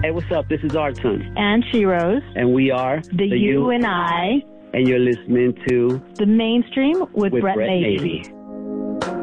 Hey, what's up? This is Arton. And She-Rose. And we are The You and I. And you're listening to The Mainstream with Brett Navy.